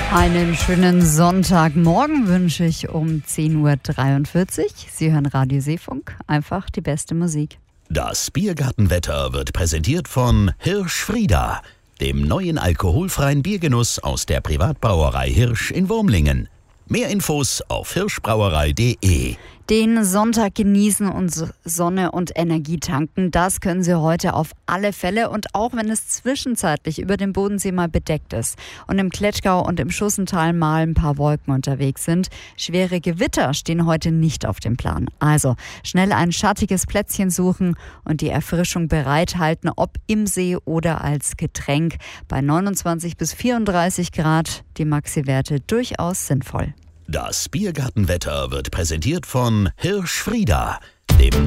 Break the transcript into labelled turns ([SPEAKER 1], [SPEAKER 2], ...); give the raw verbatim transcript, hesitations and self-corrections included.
[SPEAKER 1] Einen schönen Sonntagmorgen wünsche ich um zehn Uhr dreiundvierzig. Sie hören Radio Seefunk, einfach die beste Musik.
[SPEAKER 2] Das Biergartenwetter wird präsentiert von Hirsch Frieda, dem neuen alkoholfreien Biergenuss aus der Privatbrauerei Hirsch in Wurmlingen. Mehr Infos auf hirschbrauerei punkt de.
[SPEAKER 1] Den Sonntag genießen und Sonne und Energie tanken, das können Sie heute auf alle Fälle, und auch wenn es zwischenzeitlich über dem Bodensee mal bedeckt ist und im Kletschgau und im Schussental mal ein paar Wolken unterwegs sind. Schwere Gewitter stehen heute nicht auf dem Plan. Also schnell ein schattiges Plätzchen suchen und die Erfrischung bereithalten, ob im See oder als Getränk. Bei neunundzwanzig bis vierunddreißig Grad die Maxi-Werte durchaus sinnvoll.
[SPEAKER 2] Das Biergartenwetter wird präsentiert von Hirsch Frieda, dem